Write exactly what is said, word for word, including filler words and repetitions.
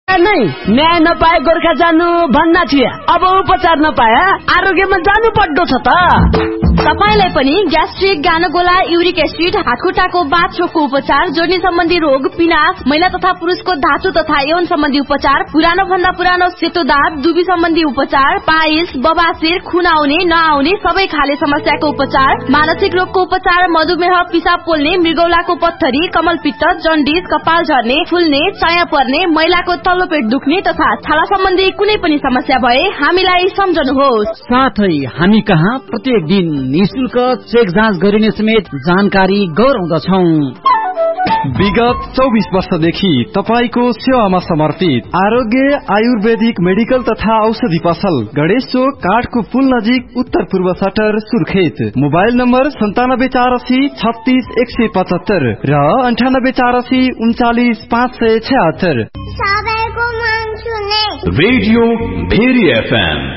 नै न्याय नपाए गोर्खा जानु भन्ना थिए, अब उपचार नपाए आरोग्यमा जानु पर्दो छ त। तपाईलाई पनि ग्यास्ट्रिक, गानोगोला, युरिक एसिड, हातखुट्टाको बाथरोगको उपचार, जोर्नी सम्बन्धी रोग, पिनास, महिला तथा पुरुषको धातु तथा यौन सम्बन्धी उपचार, पुरानो भन्दा पुरानो सेतो दाँत, दुबी सम्बन्धी उपचार, पाइल्स, बबासिर, खुन आउने नआउने सबै खाले समस्याको उपचार, मानसिक रोगको उपचार, मधुमेह, पिसाब पोल्ने, मृगौलाको पत्थरी, कमलपित्त, जन्डिस, कपाल झर्ने, फुल्ने, चाया पर्ने, महिलाको तल्लो पेट दुख्ने तथा छाला सम्बन्धी कुनै पनि समस्या भए हामीलाई सम्झनुहोस्। साथै हामी कहाँ प्रत्येक दिन निशुल्क चेक जाँच गरिने समेत जानकारी गराउँदछौं। विगत चौबीस वर्षदेखि तपाईको सेवामा समर्पित आरोग्य आयुर्वेदिक मेडिकल तथा औषधि पसल, गणेश चोक, काठको पुल नजिक, उत्तर पूर्व सटर, सुर्खेत। मोबाइल नम्बर सन्तानब्बे चार असी छत्तीस एक सय पचहत्तर र अन्ठानब्बे चार असी उन्चालिस पाँच सय छहत्तर। Radio very FM